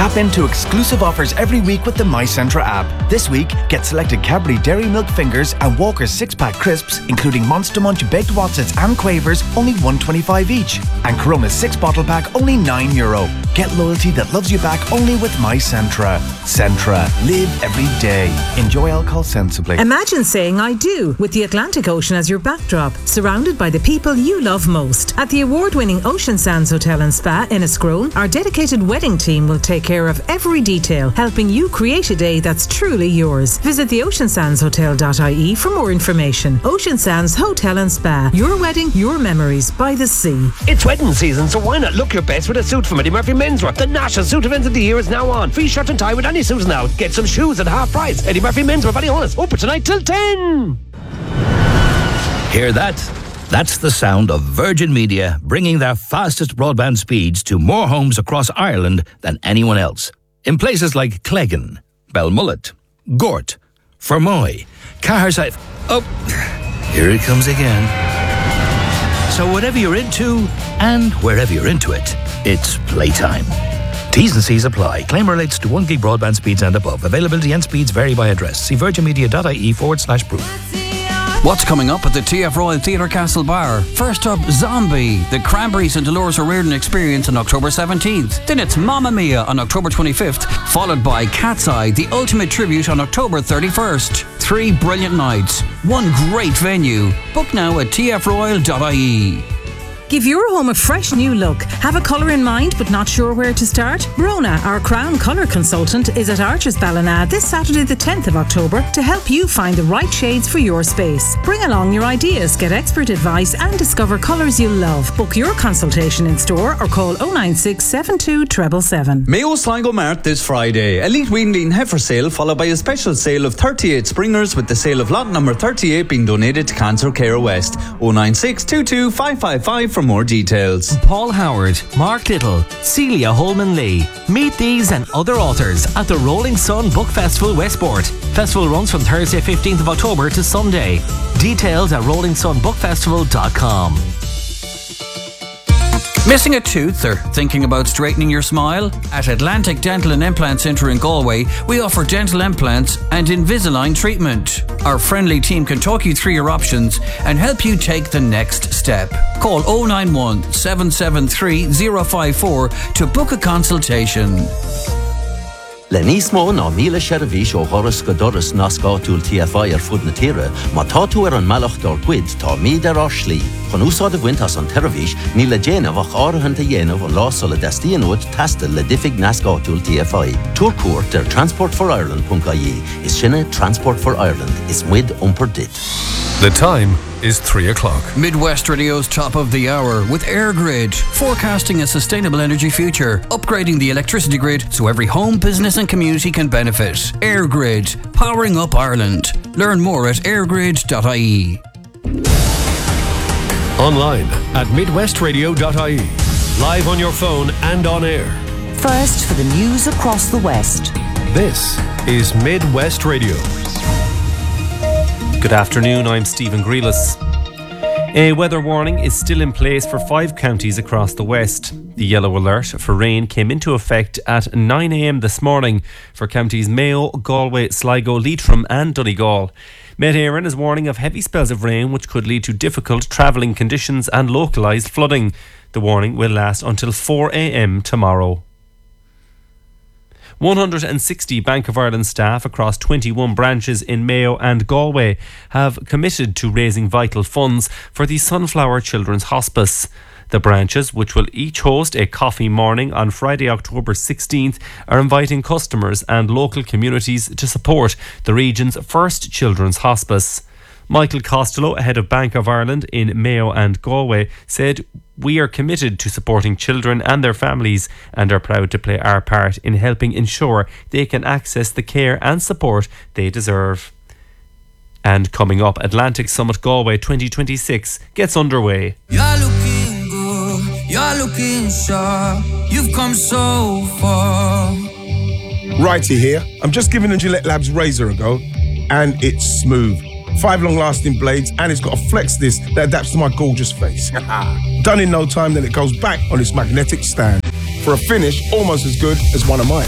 Tap into exclusive offers every week with the MyCentra app. This week, get selected Cadbury Dairy Milk Fingers and Walker's 6-pack crisps, including Monster Munch Baked Wotsits and Quavers, only $1.25 each. And Corona's 6-bottle pack, only €9. Get loyalty that loves you back only with MyCentra. Centra. Live every day. Enjoy alcohol sensibly. Imagine saying I do with the Atlantic Ocean as your backdrop, surrounded by the people you love most. At the award-winning Ocean Sands Hotel and Spa in Escrone, our dedicated wedding team will take care of every detail, helping you create a day that's truly yours. Visit theoceansandshotel.ie for more information. Ocean Sands Hotel and Spa. Your wedding, your memories by the sea. It's wedding season, so why not look your best with a suit from Eddie Murphy Menswear? The national suit event of the year is now on. Free shirt and tie with any suit now. Get some shoes at half price. Eddie Murphy Menswear, Ballyhonus. Open tonight till 10. Hear that? That's the sound of Virgin Media bringing their fastest broadband speeds to more homes across Ireland than anyone else. In places like Cleggan, Belmullet, Gort, Fermoy, Caherside... Oh, here it comes again. So whatever you're into, and wherever you're into it, it's playtime. T's and C's apply. Claim relates to 1 gig broadband speeds and above. Availability and speeds vary by address. See virginmedia.ie/proof. What's coming up at the TF Royal Theatre Castlebar? First up, Zombie, the Cranberries and Dolores O'Riordan Experience on October 17th. Then it's Mamma Mia on October 25th, followed by Cat's Eye, the ultimate tribute on October 31st. 3 brilliant nights, 1 great venue. Book now at tfroyal.ie. Give your home a fresh new look. Have a colour in mind but not sure where to start? Rona, our Crown Colour Consultant, is at Archers Ballina this Saturday the 10th of October to help you find the right shades for your space. Bring along your ideas, get expert advice and discover colours you love. Book your consultation in store or call 096 72 777. Mayo Sligo Mart this Friday. Elite Weanleen heifer sale followed by a special sale of 38 springers with the sale of lot number 38 being donated to Cancer Care West. 096 22 555 for more details. Paul Howard, Mark Little, Celia Holman-Lee. Meet these and other authors at the Rolling Sun Book Festival Westport. Festival runs from Thursday 15th of October to Sunday. Details at rollingsunbookfestival.com. Missing a tooth or thinking about straightening your smile? At Atlantic Dental and Implant Centre in Galway, we offer dental implants and Invisalign treatment. Our friendly team can talk you through your options and help you take the next step. Call 091 773 054 to book a consultation. Lenismo na míle shervís ó Horace Godoris nascáúil TFI fud na tíre, má táú an malach dor quid tá míd Slí. Chun úsáid bhaintas an tervís, ní le déanamh árahananta dhéanamh an lásol a destíanúid testa le diffig nascáúil TFI. Túrcúir der transportforireland.ie is sinne Transport for Ireland is muid dit. The time is 3 o'clock. Midwest Radio's top of the hour with AirGrid, forecasting a sustainable energy future, upgrading the electricity grid so every home, business and community can benefit. AirGrid, powering up Ireland. Learn more at airgrid.ie. Online at midwestradio.ie. Live on your phone and on air. First for the news across the West. This is Midwest Radio. Good afternoon, I'm Stephen Grealis. A weather warning is still in place for 5 counties across the west. The yellow alert for rain came into effect at 9 a.m. this morning for counties Mayo, Galway, Sligo, Leitrim and Donegal. Met Éireann is warning of heavy spells of rain which could lead to difficult travelling conditions and localised flooding. The warning will last until 4 a.m. tomorrow. 160 Bank of Ireland staff across 21 branches in Mayo and Galway have committed to raising vital funds for the Sunflower Children's Hospice. The branches, which will each host a coffee morning on Friday, October 16th, are inviting customers and local communities to support the region's first children's hospice. Michael Costello, head of Bank of Ireland in Mayo and Galway, said, "We are committed to supporting children and their families and are proud to play our part in helping ensure they can access the care and support they deserve." And coming up, Atlantic Summit Galway 2026 gets underway. You're looking good, you're looking sharp, you've come so far. Righty here. I'm just giving the Gillette Labs razor a go and it's smooth. 5 long-lasting blades and it's got a flex disc that adapts to my gorgeous face. Done in no time, then it goes back on its magnetic stand. for a finish almost as good as one of mine.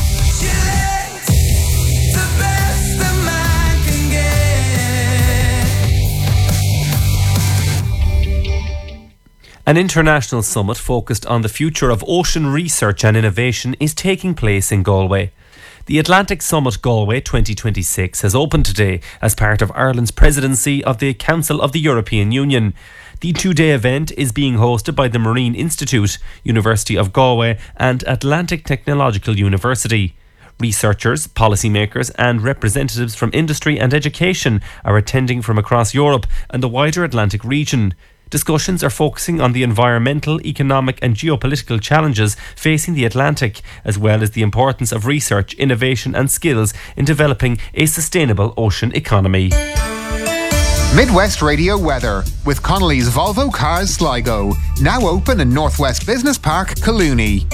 An international summit focused on the future of ocean research and innovation is taking place in Galway. The Atlantic Summit Galway 2026 has opened today as part of Ireland's presidency of the Council of the European Union. The two-day event is being hosted by the Marine Institute, University of Galway and Atlantic Technological University. Researchers, policymakers and representatives from industry and education are attending from across Europe and the wider Atlantic region. Discussions are focusing on the environmental, economic and geopolitical challenges facing the Atlantic, as well as the importance of research, innovation and skills in developing a sustainable ocean economy. Midwest Radio weather with Connolly's Volvo Cars Sligo, now open in Northwest Business Park, Collooney.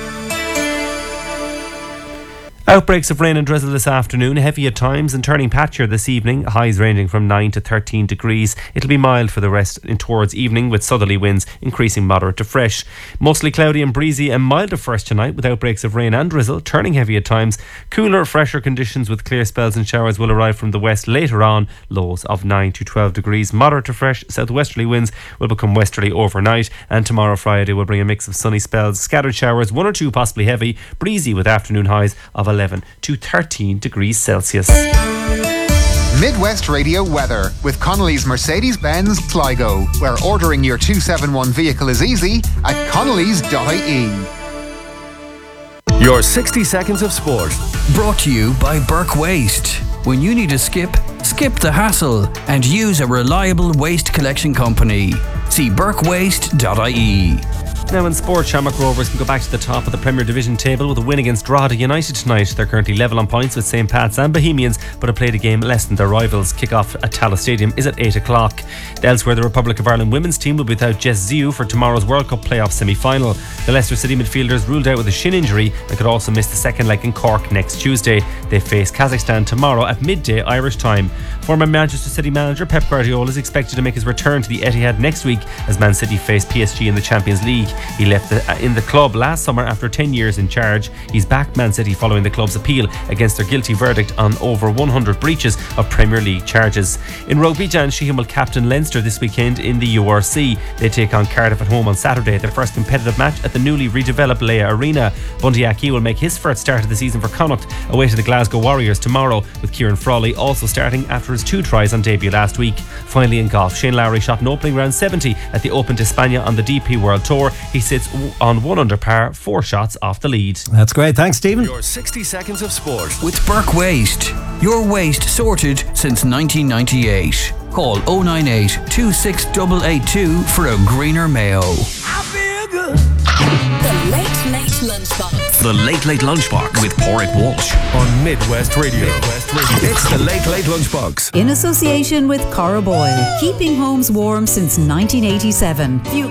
Outbreaks of rain and drizzle this afternoon, heavy at times and turning patchier this evening, highs ranging from 9 to 13 degrees. It'll be mild for the rest towards evening with southerly winds increasing moderate to fresh. Mostly cloudy and breezy and mild at first tonight with outbreaks of rain and drizzle, turning heavy at times. Cooler, fresher conditions with clear spells and showers will arrive from the west later on. Lows of 9 to 12 degrees. Moderate to fresh southwesterly winds will become westerly overnight, and tomorrow Friday will bring a mix of sunny spells, scattered showers, 1 or 2 possibly heavy, breezy with afternoon highs of 11 to 13 degrees Celsius. Midwest Radio weather with Connolly's Mercedes-Benz Sligo, where ordering your 271 vehicle is easy at connolly's.ie. Your 60 seconds of sport. Brought to you by Burke Waste. When you need a skip the hassle and use a reliable waste collection company. See burkewaste.ie. Now in sport, Shamrock Rovers can go back to the top of the Premier Division table with a win against Drogheda United tonight. They're currently level on points with St. Pat's and Bohemians, but have played a game less than their rivals. Kick-off at Tallaght Stadium is at 8 o'clock. Elsewhere, the Republic of Ireland women's team will be without Jess Ziu for tomorrow's World Cup playoff semi-final. The Leicester City midfielders ruled out with a shin injury and could also miss the second leg in Cork next Tuesday. They face Kazakhstan tomorrow at midday Irish time. Former Manchester City manager Pep Guardiola is expected to make his return to the Etihad next week as Man City face PSG in the Champions League. He left in the club last summer after 10 years in charge. He's backed Man City following the club's appeal against their guilty verdict on over 100 breaches of Premier League charges. In rugby, Jan Sheehan will captain Leinster this weekend in the URC. They take on Cardiff at home on Saturday, their first competitive match at the newly redeveloped Leia Arena. Bundy Aki will make his first start of the season for Connacht away to the Glasgow Warriors tomorrow, with Kieran Frawley also starting after his 2 tries on debut last week. Finally in golf, Shane Lowry shot an opening round 70 at the Open d'Espagne on the DP World Tour. He sits on 1 under par, 4 shots off the lead. That's great, thanks Stephen. Your 60 seconds of sport with Burke Waste. Your waste sorted since 1998. Call 098 26882 for a greener Mayo. I feel good. The Late Lunchbox. The Late Lunchbox with Porrick Walsh on Midwest Radio. It's the Late Lunchbox. In association with Cora Boyle, keeping homes warm since 1987.